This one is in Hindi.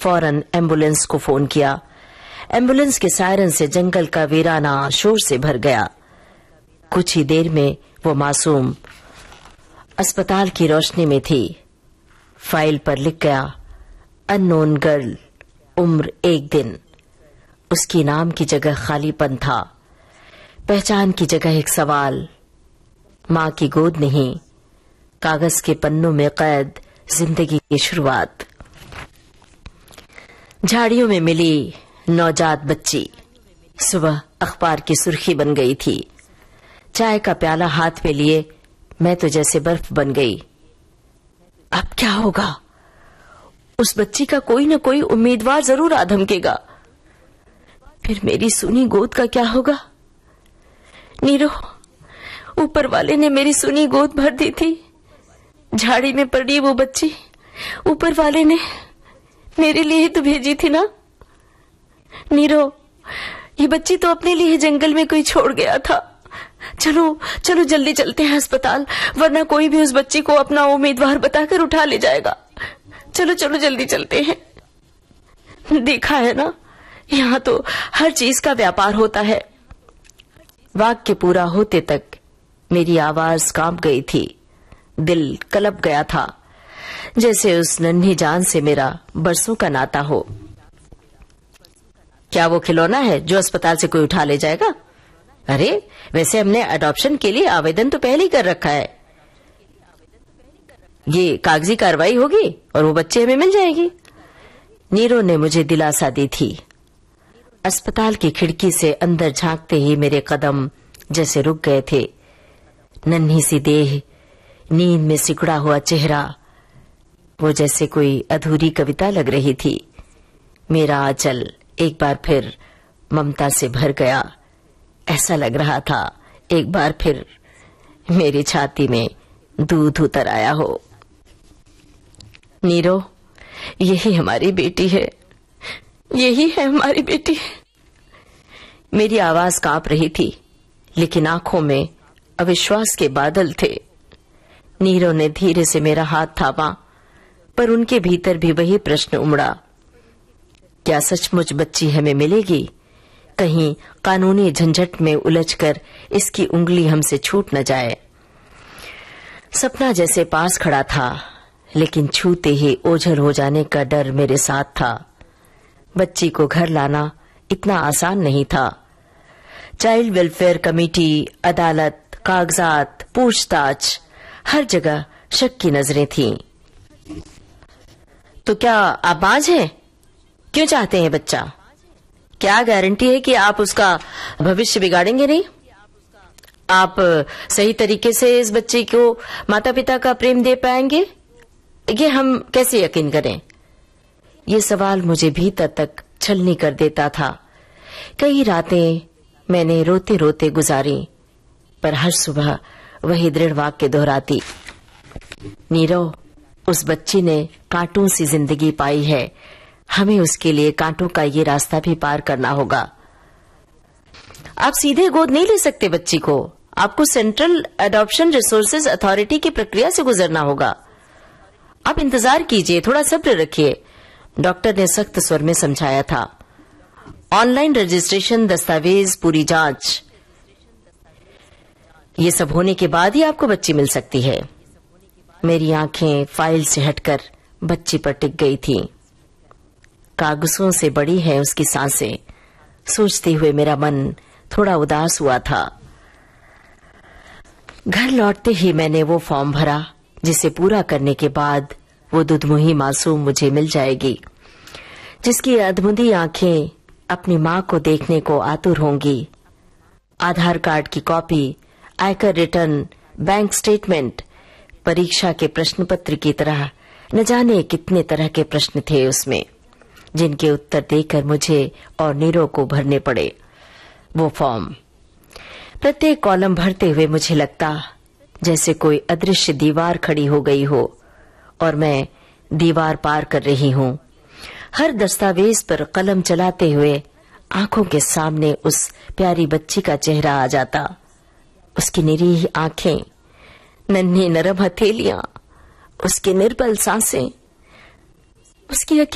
फौरन एम्बुलेंस को फोन किया। एम्बुलेंस के सायरन से जंगल का वीराना शोर से भर गया। कुछ ही देर में वो मासूम अस्पताल की रोशनी में थी। फाइल पर लिख गया, अननोन गर्ल, उम्र 1 दिन। उसकी नाम की जगह खालीपन था, पहचान की जगह एक सवाल। मां की गोद नहीं, कागज के पन्नों में कैद जिंदगी की शुरुआत। झाड़ियों में मिली नवजात बच्ची सुबह अखबार की सुर्खी बन गई थी। चाय का प्याला हाथ में लिए मैं तो जैसे बर्फ बन गई। अब क्या होगा? उस बच्ची का कोई न कोई उम्मीदवार जरूर आ धमकेगा। फिर मेरी सूनी गोद का क्या होगा? नीरो, ऊपर वाले ने मेरी सूनी गोद भर दी थी। झाड़ी में पड़ी वो बच्ची ऊपर वाले ने मेरे लिए ही तो भेजी थी ना। नीरो, ये बच्ची तो अपने लिए जंगल में कोई छोड़ गया था। चलो चलो जल्दी चलते हैं अस्पताल, वरना कोई भी उस बच्ची को अपना उम्मीदवार बताकर उठा ले जाएगा। चलो चलो जल्दी चलते हैं। देखा है ना, यहाँ तो हर चीज का व्यापार होता है। वाक्य पूरा होते तक मेरी आवाज कांप गई थी, दिल कलप गया था, जैसे उस नन्ही जान से मेरा बरसों का नाता हो। क्या वो खिलौना है जो अस्पताल से कोई उठा ले जाएगा? अरे वैसे हमने अडॉप्शन के लिए आवेदन तो पहले ही कर रखा है। ये कागजी कार्रवाई होगी और वो बच्चे हमें मिल जाएगी। नीरो ने मुझे दिलासा दी थी। अस्पताल की खिड़की से अंदर झांकते ही मेरे कदम जैसे रुक गए थे। नन्ही सी देह, नींद में सिकुड़ा हुआ चेहरा, वो जैसे कोई अधूरी कविता लग रही थी। मेरा आंचल एक बार फिर ममता से भर गया। ऐसा लग रहा था एक बार फिर मेरी छाती में दूध उतर आया हो। नीरो, यही हमारी बेटी है, यही है हमारी बेटी। मेरी आवाज कांप रही थी, लेकिन आंखों में अविश्वास के बादल थे। नीरो ने धीरे से मेरा हाथ थामा, पर उनके भीतर भी वही प्रश्न उमड़ा, क्या सचमुच बच्ची हमें मिलेगी? कहीं कानूनी झंझट में उलझकर इसकी उंगली हमसे छूट न जाए। सपना जैसे पास खड़ा था, लेकिन छूते ही ओझल हो जाने का डर मेरे साथ था। बच्ची को घर लाना इतना आसान नहीं था। चाइल्ड वेलफेयर कमेटी, अदालत, कागजात, पूछताछ, हर जगह शक की नजरें थीं। तो क्या आप बाज हैं? क्यों चाहते हैं बच्चा? क्या गारंटी है कि आप उसका भविष्य बिगाड़ेंगे नहीं? आप सही तरीके से इस बच्चे को माता पिता का प्रेम दे पाएंगे? ये हम कैसे यकीन करें? ये सवाल मुझे भीतर तक छलनी कर देता था। कई रातें मैंने रोते रोते गुजारी, पर हर सुबह वही दृढ़ वाक्य दोहराती, नीरो, उस बच्ची ने कांटों सी जिंदगी पाई है, हमें उसके लिए कांटों का ये रास्ता भी पार करना होगा। आप सीधे गोद नहीं ले सकते बच्ची को, आपको सेंट्रल एडॉप्शन रिसोर्सेज अथॉरिटी की प्रक्रिया से गुजरना होगा। आप इंतजार कीजिए, थोड़ा सब्र रखिए, डॉक्टर ने सख्त स्वर में समझाया था। ऑनलाइन रजिस्ट्रेशन, दस्तावेज, पूरी जांच, ये सब होने के बाद ही आपको बच्ची मिल सकती है। मेरी आंखें फाइल से हटकर बच्ची पर टिक गई थीं। कागजों से बड़ी है उसकी सांसें, सोचते हुए मेरा मन थोड़ा उदास हुआ था। घर लौटते ही मैंने वो फॉर्म भरा, जिसे पूरा करने के बाद वो दुधमुही मासूम मुझे मिल जाएगी, जिसकी अधमुंधी आंखें अपनी मां को देखने को आतुर होंगी। आधार कार्ड की कॉपी, आयकर रिटर्न, बैंक स्टेटमेंट, परीक्षा के प्रश्न पत्र की तरह न जाने कितने तरह के प्रश्न थे उसमें, जिनके उत्तर देकर मुझे और नीरो को भरने पड़े। वो फॉर्म, प्रत्येक कॉलम भरते हुए मुझे लगता जैसे कोई अदृश्य दीवार खड़ी हो गई हो और मैं दीवार पार कर रही हूं। हर दस्तावेज पर कलम चलाते हुए आंखों के सामने उस प्यारी बच्ची का चेहरा आ जाता, उसकी निरीह आंखें, नन्ही नरम हथेलियां, उसकी निर्बल सांसें, उसकी